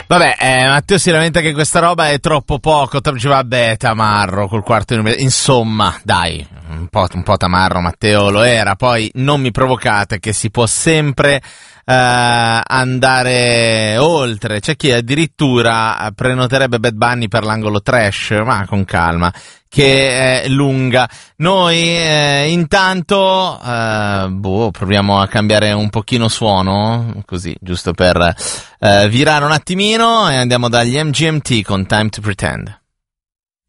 Vabbè, Matteo si lamenta che questa roba è troppo poco, vabbè, tamarro col quarto numero, insomma, dai, un po' tamarro Matteo lo era, poi non mi provocate che si può sempre andare oltre, c'è chi addirittura prenoterebbe Bad Bunny per l'angolo trash, ma con calma, che è lunga. Noi intanto proviamo a cambiare un pochino suono, così, giusto per virare un attimino, e andiamo dagli MGMT con Time to Pretend.